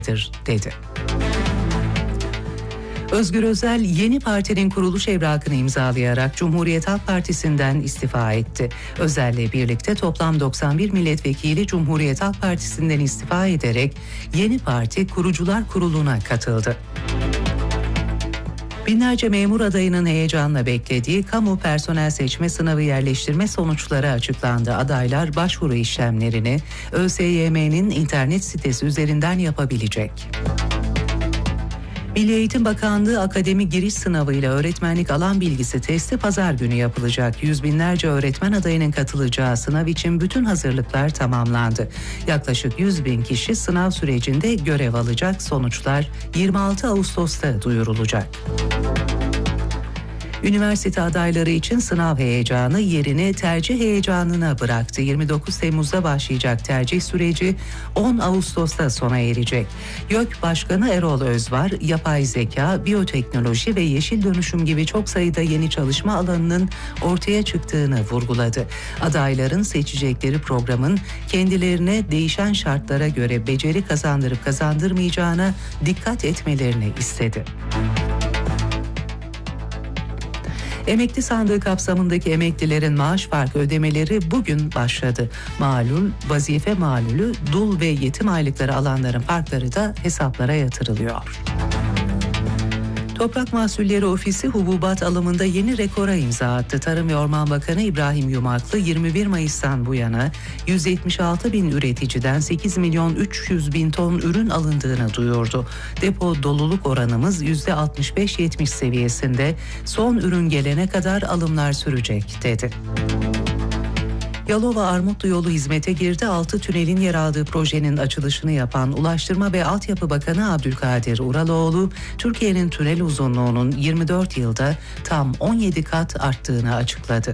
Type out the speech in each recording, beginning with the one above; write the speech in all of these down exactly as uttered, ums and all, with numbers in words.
dedi. Özgür Özel yeni partinin kuruluş evrakını imzalayarak Cumhuriyet Halk Partisi'nden istifa etti. Özel'le birlikte toplam doksan bir milletvekili Cumhuriyet Halk Partisi'nden istifa ederek yeni parti Kurucular Kurulu'na katıldı. Binlerce memur adayının heyecanla beklediği kamu personel seçme sınavı yerleştirme sonuçları açıklandı. Adaylar başvuru işlemlerini ÖSYM'nin internet sitesi üzerinden yapabilecek. Milli Eğitim Bakanlığı akademi giriş sınavıyla öğretmenlik alan bilgisi testi pazar günü yapılacak. Yüz binlerce öğretmen adayının katılacağı sınav için bütün hazırlıklar tamamlandı. Yaklaşık yüz bin kişi sınav sürecinde görev alacak. Sonuçlar yirmi altı Ağustos'ta duyurulacak. Üniversite adayları için sınav heyecanı yerini tercih heyecanına bıraktı. yirmi dokuz Temmuz'da başlayacak tercih süreci on Ağustos'ta sona erecek. YÖK Başkanı Erol Özvar, yapay zeka, biyoteknoloji ve yeşil dönüşüm gibi çok sayıda yeni çalışma alanının ortaya çıktığını vurguladı. Adayların seçecekleri programın kendilerine değişen şartlara göre beceri kazandırıp kazandırmayacağına dikkat etmelerini istedi. Emekli sandığı kapsamındaki emeklilerin maaş farkı ödemeleri bugün başladı. Malul, vazife malulü, dul ve yetim aylıkları alanların farkları da hesaplara yatırılıyor. Toprak Mahsulleri Ofisi hububat alımında yeni rekora imza attı. Tarım ve Orman Bakanı İbrahim Yumaklı yirmi bir Mayıs'tan bu yana yüz yetmiş altı bin üreticiden sekiz milyon üç yüz bin ton ürün alındığını duyurdu. Depo doluluk oranımız yüzde altmış beş yetmiş seviyesinde, son ürün gelene kadar alımlar sürecek dedi. Yalova Armutlu yolu hizmete girdi. Altı tünelin yer aldığı projenin açılışını yapan Ulaştırma ve Altyapı Bakanı Abdülkadir Uraloğlu, Türkiye'nin tünel uzunluğunun yirmi dört yılda tam on yedi kat arttığını açıkladı.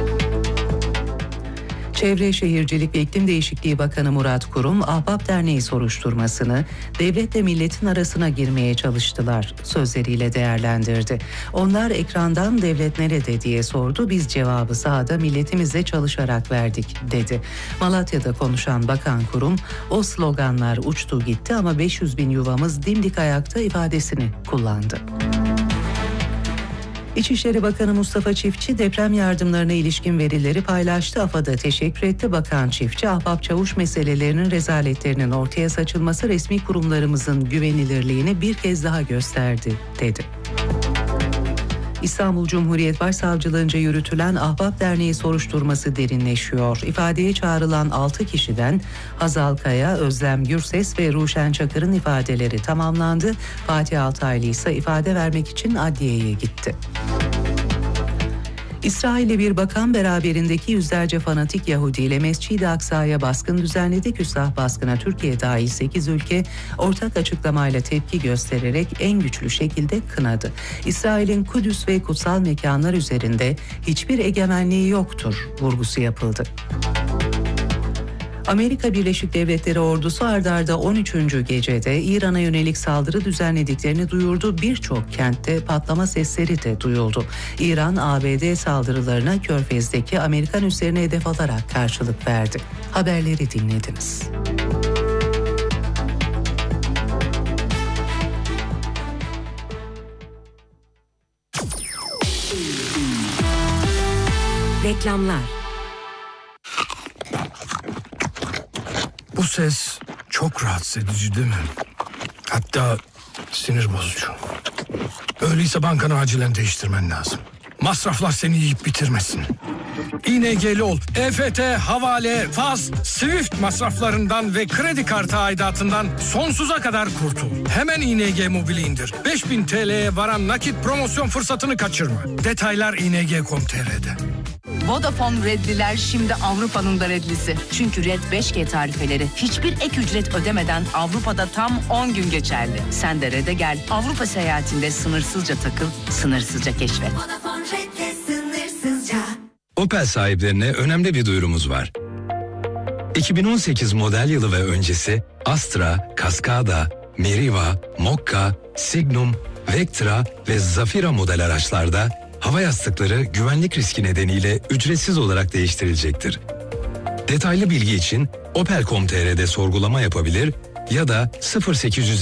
Çevre Şehircilik ve İklim Değişikliği Bakanı Murat Kurum, Ahbap Derneği soruşturmasını devletle milletin arasına girmeye çalıştılar sözleriyle değerlendirdi. Onlar ekrandan devlet nerede diye sordu, biz cevabı sahada milletimizle çalışarak verdik dedi. Malatya'da konuşan Bakan Kurum, o sloganlar uçtu gitti ama beş yüz bin yuvamız dimdik ayakta ifadesini kullandı. İçişleri Bakanı Mustafa Çiftçi deprem yardımlarına ilişkin verileri paylaştı. AFAD'a teşekkür etti. Bakan Çiftçi, ahbap çavuş meselelerinin rezaletlerinin ortaya saçılması resmi kurumlarımızın güvenilirliğini bir kez daha gösterdi dedi. İstanbul Cumhuriyet Başsavcılığınca yürütülen Ahbap Derneği soruşturması derinleşiyor. İfadeye çağrılan altı kişiden Hazal Kaya, Özlem Gürses ve Ruşen Çakır'ın ifadeleri tamamlandı. Fatih Altaylı ise ifade vermek için adliyeye gitti. İsrail'li bir bakan beraberindeki yüzlerce fanatik Yahudi ile Mescid-i Aksa'ya baskın düzenledi. Küstah baskına Türkiye dahil sekiz ülke ortak açıklamayla tepki göstererek en güçlü şekilde kınadı. İsrail'in Kudüs ve kutsal mekanlar üzerinde hiçbir egemenliği yoktur vurgusu yapıldı. Amerika Birleşik Devletleri ordusu ard arda on üçüncü gecede İran'a yönelik saldırı düzenlediklerini duyurdu. Birçok kentte patlama sesleri de duyuldu. İran, A B D saldırılarına Körfez'deki Amerikan üslerine hedef alarak karşılık verdi. Haberleri dinlediniz. Reklamlar. Bu ses çok rahatsız edici değil mi? Hatta sinir bozucu. Öyleyse bankanı acilen değiştirmen lazım. Masraflar seni yiyip bitirmesin. İ N G'li ol. E F T, havale, faz, Swift masraflarından ve kredi kartı aidatından sonsuza kadar kurtul. Hemen İ N G Mobil'i indir. beş bin T L'ye varan nakit promosyon fırsatını kaçırma. Detaylar i n g nokta com nokta t r'de. Vodafone Redliler şimdi Avrupa'nın da Redlisi. Çünkü Red beş G tarifeleri hiçbir ek ücret ödemeden Avrupa'da tam on gün geçerli. Sen de Red'e gel. Avrupa seyahatinde sınırsızca takıl, sınırsızca keşfet. Vodafone Red'le sınırsızca. Opel sahiplerine önemli bir duyurumuz var. iki bin on sekiz model yılı ve öncesi Astra, Cascada, Meriva, Mokka, Signum, Vectra ve Zafira model araçlarda hava yastıkları güvenlik riski nedeniyle ücretsiz olarak değiştirilecektir. Detaylı bilgi için opel nokta com nokta t r'de sorgulama yapabilir ya da sıfır sekiz